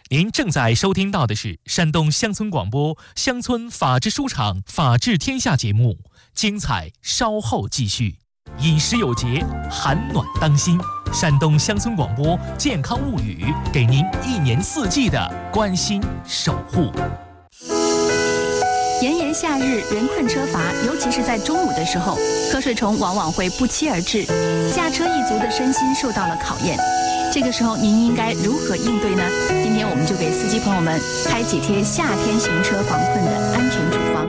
您正在收听到的是山东乡村广播乡村法制书场法治天下节目，精彩稍后继续。饮食有节，寒暖当心。山东乡村广播健康物语，给您一年四季的关心守护。 炎炎夏日，人困车乏，尤其是在中午的时候，瞌睡虫往往会不期而至，驾车一族的身心受到了考验。这个时候您应该如何应对呢？今天我们就给司机朋友们开几贴夏天行车防困的安全处方。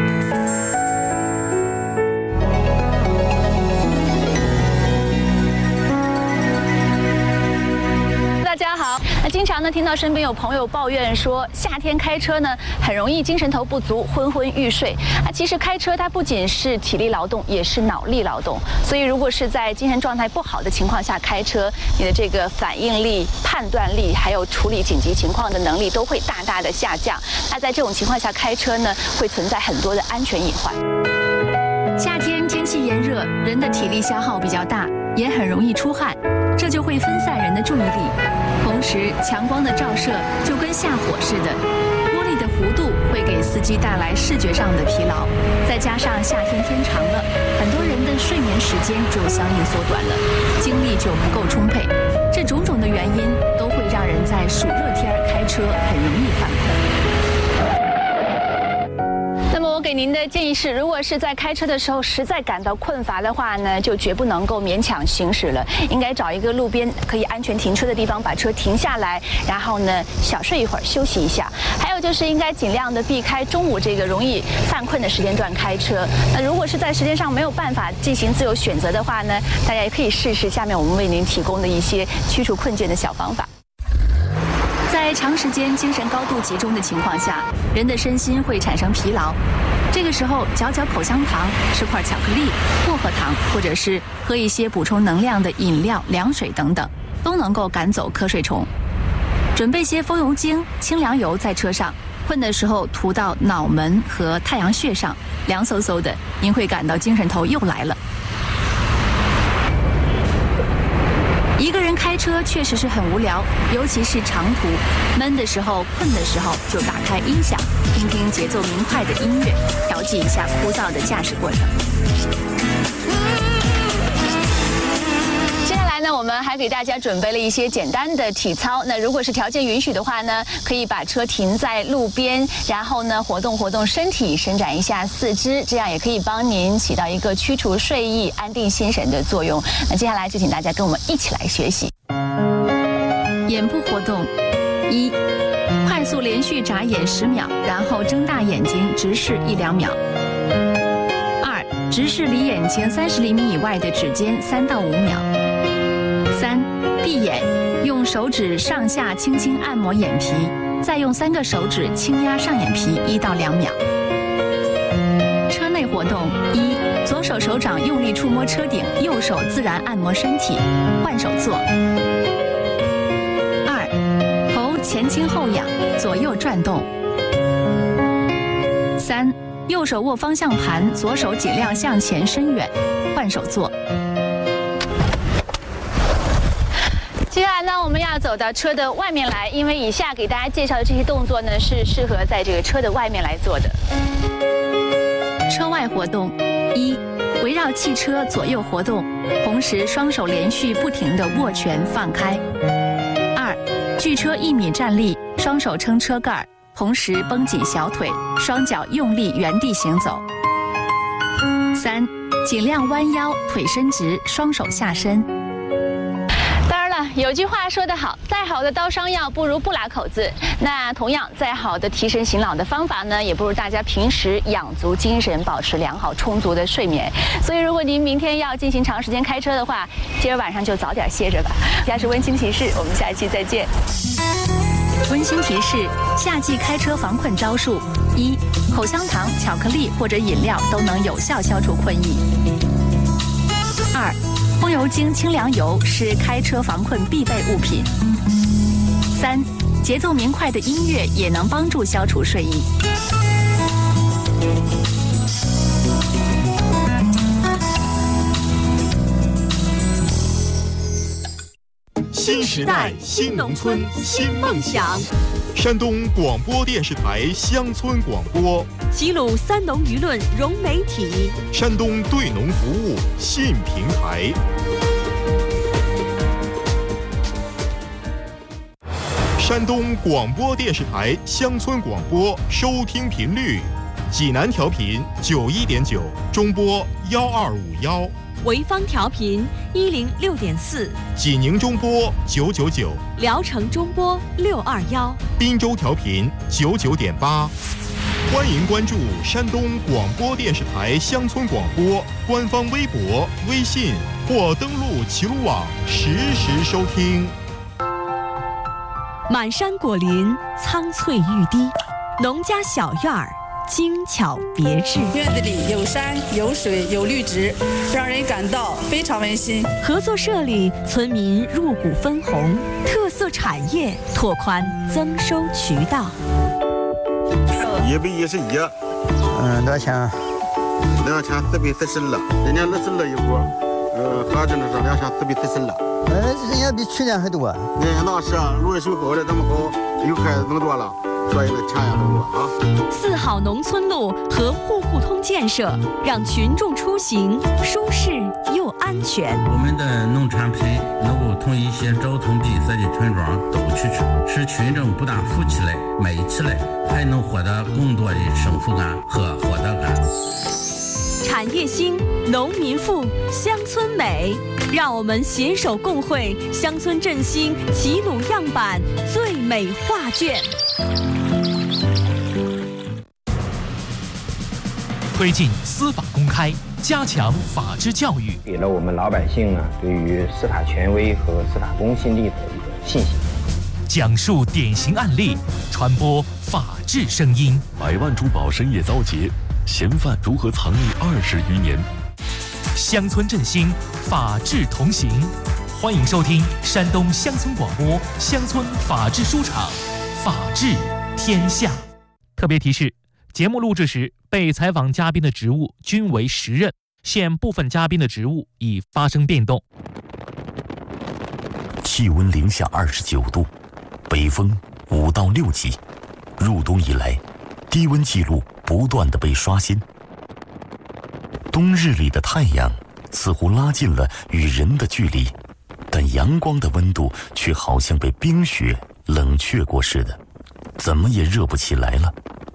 大家好，经常呢听到身边有朋友抱怨说，夏天开车呢很容易精神头不足，昏昏欲睡。其实开车它不仅是体力劳动，也是脑力劳动。所以如果是在精神状态不好的情况下开车，你的这个反应力、判断力，还有处理紧急情况的能力都会大大的下降。那在这种情况下开车呢，会存在很多的安全隐患。夏天天气炎热，人的体力消耗比较大，也很容易出汗，这就会分散人的注意力。同时，强光的照射就跟下火似的，玻璃的弧度会给司机带来视觉上的疲劳。再加上夏天天长了，很多人的睡眠时间就相应缩短了，精力就不够充沛。这种种的原因都会让人在暑热天开车很容易犯困。那么我给您的建议是，如果是在开车的时候实在感到困乏的话呢，就绝不能够勉强行驶了，应该找一个路边可以安全停车的地方，把车停下来，然后呢小睡一会儿，休息一下。还有就是应该尽量的避开中午这个容易犯困的时间段开车。那如果是在时间上没有办法进行自由选择的话呢，大家也可以试试下面我们为您提供的一些驱除困倦的小方法。在长时间精神高度集中的情况下，人的身心会产生疲劳。这个时候，嚼嚼口香糖，吃块巧克力、薄荷糖，或者是喝一些补充能量的饮料、凉水等等，都能够赶走瞌睡虫。准备些风油精、清凉油在车上，困的时候涂到脑门和太阳穴上，凉飕飕的，您会感到精神头又来了。一个人开车确实是很无聊，尤其是长途，闷的时候、困的时候，就打开音响，听听节奏明快的音乐，调剂一下枯燥的驾驶过程。接下来呢，我们还给大家准备了一些简单的体操。那如果是条件允许的话呢，可以把车停在路边，然后呢活动活动身体，伸展一下四肢，这样也可以帮您起到一个驱除睡意、安定心神的作用。那接下来就请大家跟我们一起来学习眼部活动。1. 快速连续眨眼10秒，然后睁大眼睛直视1-2秒。2. 直视离眼睛30厘米以外的指尖3到5秒。3. 闭眼，用手指上下轻轻按摩眼皮，再用3个手指轻压上眼皮1到2秒。车内活动。1. 左手手掌用力触摸车顶，右手自然按摩身体，换手坐。2. 头前倾后仰，左右转动。3. 右手握方向盘，左手尽量向前伸远，换手坐。接下来呢，我们要走到车的外面来，因为以下给大家介绍的这些动作呢，是适合在这个车的外面来做的。车外活动。1. 围绕汽车左右活动，同时双手连续不停地握拳放开。2. 距车1米站立，双手撑车盖，同时绷紧小腿，双脚用力原地行走。3. 尽量弯腰，腿伸直，双手下身。有句话说得好，再好的刀伤药不如不拉口子。那同样，再好的提神醒脑的方法呢，也不如大家平时养足精神，保持良好充足的睡眠。所以，如果您明天要进行长时间开车的话，今儿晚上就早点歇着吧。以下是温馨提示，我们下一期再见。温馨提示：夏季开车防困招数：1. 口香糖、巧克力或者饮料都能有效消除困意。2. 风油精、清凉油是开车防困必备物品。3. 节奏明快的音乐也能帮助消除睡意。 新时代新农村新梦想。 山东广播电视台乡村广播， 齐鲁三农舆论融媒体， 山东对农服务新平台。山东广播电视台乡村广播收听频率：济南调频91.9，中波1251； 潍坊调频106.4， 济宁中波999， 聊城中波621， 滨州调频99.8。欢迎关注山东广播电视台乡村广播官方微博、微信或登录齐鲁网实时收听。 满山果林，苍翠欲滴，农家小院儿，精巧别致。 院子里有山有水有绿植，让人感到非常温馨。 合作社里，村民入股分红，特色产业拓宽增收渠道。 111， 多少钱 ？2千440了，今年60了一锅，合着呢是2千440了。 人家比去年还多。 那是啊，路也修好了，这么好，又开始更多了，所以呢钱也更多啊。 4号农村路和户户通建设，让群众出行舒适又安全。 我们的农产品能够同一些交通闭塞的村庄都去使群众不但富起来、美起来，还能获得更多的幸福感和获得感。 产业兴，农民富，乡村美，让我们携手共绘乡村振兴齐鲁样板最美画卷。 推进司法公开，加强法治教育， 给了我们老百姓呢对于司法权威和司法公信力的一个信心。 讲述典型案例，传播法治声音。 百万珠宝深夜遭劫，嫌犯如何藏匿20余年？ 乡村振兴，法治同行。欢迎收听山东乡村广播乡村法治书场，法治天下。特别提示：节目录制时，被采访嘉宾的职务均为实任，现部分嘉宾的职务已发生变动。 气温零下29度，北风5到6级。入冬以来，低温记录不断地被刷新。冬日里的太阳似乎拉近了与人的距离，但阳光的温度却好像被冰雪冷却过似的，怎么也热不起来了。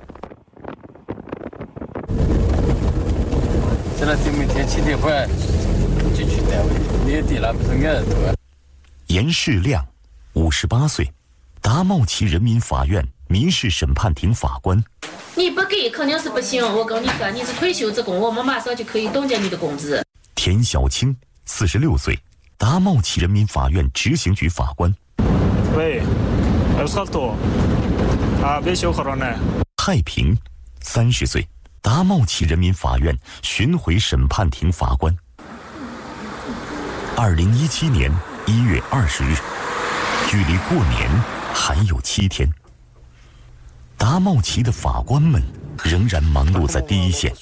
现在这每天7点半就去单位，年底了不是案多。 严世亮，58岁，达茂旗人民法院民事审判庭法官。 你不给肯定是不行，我跟你说，你是退休职工，我们马上就可以冻结你的工资。 田小青，46岁，达茂旗人民法院执行局法官。 喂，差不多啊，别修好了呢。 太平，30岁，达茂旗人民法院巡回审判庭法官。2017年1月20日，距离过年还有7天。达茂旗的法官们仍然忙碌在第一线。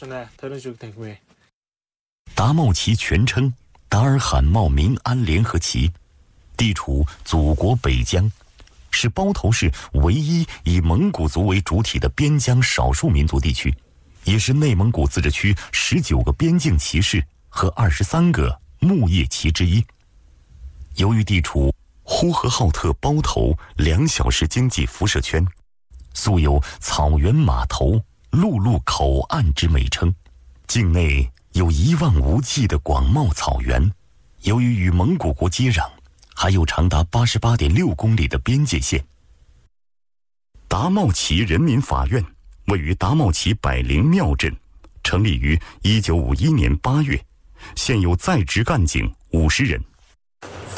达茂旗全称达尔罕茂民安联合旗，地处祖国北疆，是包头市唯一以蒙古族为主体的边疆少数民族地区，也是内蒙古自治区19个边境旗市和23个牧业旗之一。由于地处呼和浩特包头2小时经济辐射圈，素有草原码头、陆路口岸之美称，境内有一望无际的广袤草原。由于与蒙古国接壤，还有长达88.6公里的边界线。达茂旗人民法院位于达茂旗百灵庙镇，成立于1951年8月，现有在职干警50人。